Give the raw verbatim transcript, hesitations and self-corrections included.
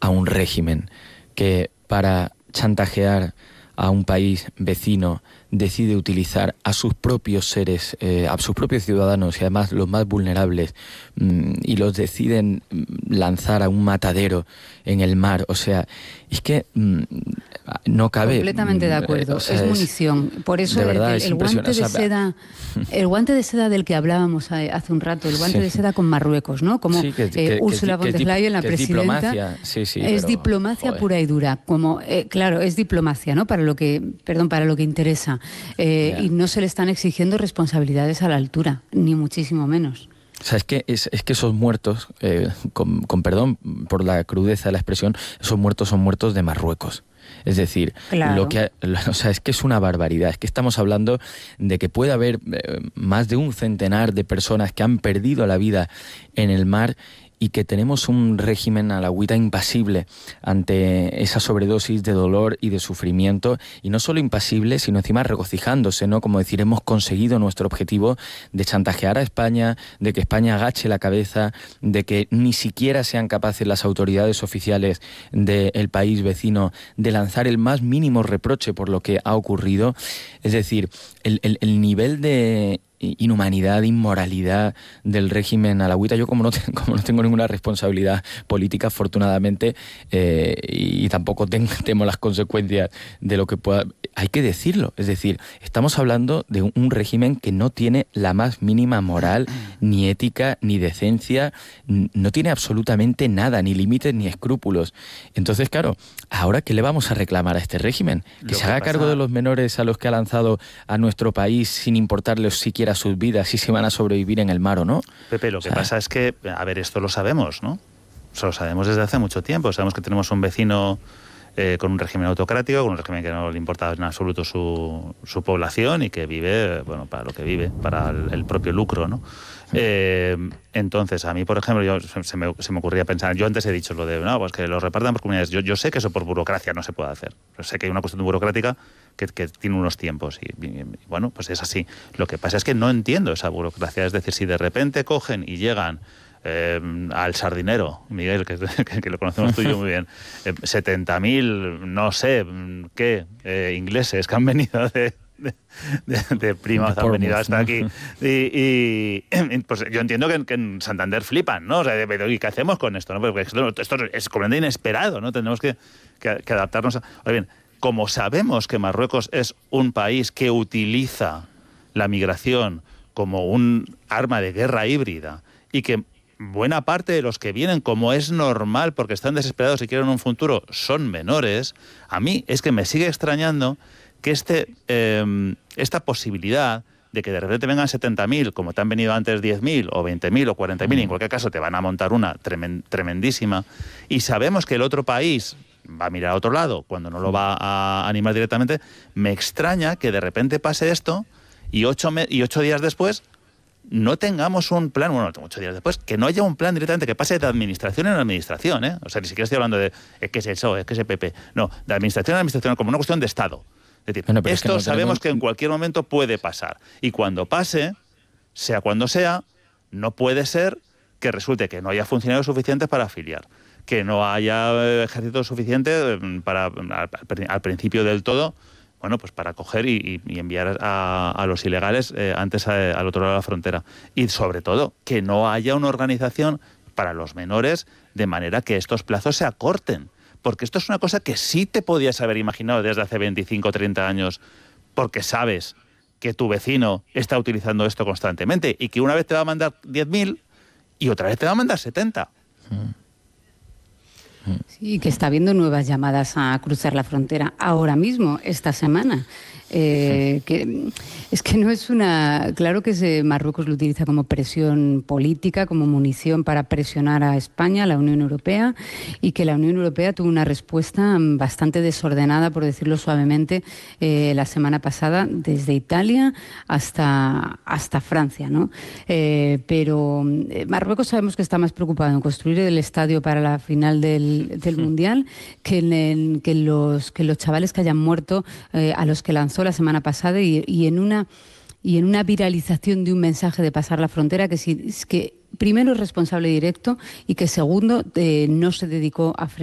a un régimen que para chantajear a un país vecino decide utilizar a sus propios seres, eh, a sus propios ciudadanos y además los más vulnerables mmm, y los deciden lanzar a un matadero en el mar. O sea, es que mmm, no cabe. Completamente de acuerdo. O sea, es, es munición. Por eso de verdad, el, es el guante de o sea, seda, el guante de seda del que hablábamos hace un rato, el guante sí. de seda con Marruecos, ¿no? Como sí, que, eh, que, Ursula que, von der Leyen, la que presidenta, es diplomacia, sí, sí, es pero, diplomacia joder. pura y dura. Como eh, claro, es diplomacia, ¿no? Para lo que, perdón, para lo que interesa. Eh, yeah. Y no se le están exigiendo responsabilidades a la altura, ni muchísimo menos. O sea, es que, es, es que esos muertos, eh, con, con perdón por la crudeza de la expresión, esos muertos son muertos de Marruecos. Es decir, claro. lo que, o sea, es que es una barbaridad. Es que estamos hablando de que puede haber eh, más de un centenar de personas que han perdido la vida en el mar y que tenemos un régimen alauita impasible ante esa sobredosis de dolor y de sufrimiento, y no solo impasible, sino encima regocijándose, ¿no? Como decir, hemos conseguido nuestro objetivo de chantajear a España, de que España agache la cabeza, de que ni siquiera sean capaces las autoridades oficiales del país vecino de lanzar el más mínimo reproche por lo que ha ocurrido. Es decir, el, el, el nivel de inhumanidad, inmoralidad del régimen alauita. Yo como no, te, como no tengo ninguna responsabilidad política, afortunadamente, eh, y tampoco tengo, temo las consecuencias de lo que pueda... Hay que decirlo. Es decir, estamos hablando de un, un régimen que no tiene la más mínima moral, ni ética, ni decencia, no tiene absolutamente nada, ni límites, ni escrúpulos. Entonces, claro, ¿ahora qué le vamos a reclamar a este régimen? Que Lo se que haga pasa... cargo de los menores a los que ha lanzado a nuestro país sin importarles siquiera sus vidas, si se van a sobrevivir en el mar o no. Pepe, lo o que sea, pasa es que, a ver, esto lo sabemos, ¿no? Eso lo sabemos desde hace mucho tiempo. Sabemos que tenemos un vecino eh, con un régimen autocrático, con un régimen que no le importa en absoluto su, su población y que vive, bueno, para lo que vive, para el, el propio lucro, ¿no? Eh, entonces, a mí, por ejemplo, yo, se, me, se me ocurría pensar, yo antes he dicho lo de, no, pues que lo repartan por comunidades. Yo, yo sé que eso por burocracia no se puede hacer. Yo sé que hay una cuestión burocrática que, que tiene unos tiempos y, y, y bueno, pues es así. Lo que pasa es que no entiendo esa burocracia. Es decir, si de repente cogen y llegan eh, al Sardinero, Miguel, que, que, que lo conocemos tú y yo muy bien, eh, setenta mil, no sé, qué, eh, ingleses que han venido de... De, de, de primas han venido hasta aquí y, y pues yo entiendo que, que en Santander flipan, ¿no? O sea, ¿y qué hacemos con esto? ¿No? Porque esto, esto es completamente inesperado, ¿no? Tenemos que, que, que adaptarnos a... Ahora bien, como sabemos que Marruecos es un país que utiliza la migración como un arma de guerra híbrida y que buena parte de los que vienen, como es normal, porque están desesperados y quieren un futuro, son menores, a mí es que me sigue extrañando que este, eh, esta posibilidad de que de repente vengan setenta mil, como te han venido antes diez mil, o veinte mil, o cuarenta mil, en cualquier caso te van a montar una tremend, tremendísima, y sabemos que el otro país va a mirar a otro lado cuando no lo va a animar directamente, me extraña que de repente pase esto y ocho, me, y ocho días después no tengamos un plan, bueno, ocho días después, que no haya un plan directamente que pase de administración en administración, ¿eh? O sea, ni siquiera estoy hablando de, es que es eso, es que es el P P, no, de administración en administración como una cuestión de Estado. Es decir, bueno, esto es que no sabemos tenemos... que en cualquier momento puede pasar. Y cuando pase, sea cuando sea, no puede ser que resulte que no haya funcionarios suficientes para afiliar, que no haya ejército suficiente para, al, al principio del todo, bueno, pues para coger y, y enviar a, a los ilegales eh, antes a, al otro lado de la frontera. Y sobre todo, que no haya una organización para los menores de manera que estos plazos se acorten. Porque esto es una cosa que sí te podías haber imaginado desde hace veinticinco o treinta años, porque sabes que tu vecino está utilizando esto constantemente y que una vez te va a mandar diez mil y otra vez te va a mandar setenta. Sí, que está habiendo nuevas llamadas a cruzar la frontera ahora mismo, esta semana. Eh, que es que no es una... Claro que se, Marruecos lo utiliza como presión política, como munición para presionar a España, a la Unión Europea, y que la Unión Europea tuvo una respuesta bastante desordenada, por decirlo suavemente, eh, la semana pasada, desde Italia hasta, hasta Francia, ¿no? Eh, pero eh, Marruecos sabemos que está más preocupado en construir el estadio para la final del, del Mundial que en, en, que, los, que los chavales que hayan muerto, eh, a los que lanzó la semana pasada y, y en una y en una viralización de un mensaje de pasar la frontera que, si, que primero es responsable directo y que segundo eh, no se dedicó a frenar